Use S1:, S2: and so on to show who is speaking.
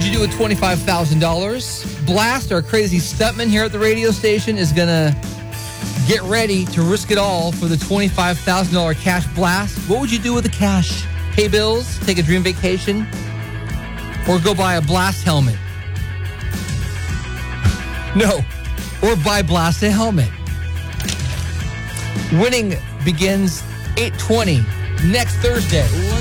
S1: would you do with $25,000? Blast, our crazy stuntman here at the radio station, is going to get ready to risk it all for the $25,000 cash blast. What would you do with the cash? Pay bills, take a dream vacation, or go buy a Blast helmet? No, or buy Blast a helmet. Winning begins 8/20 next Thursday.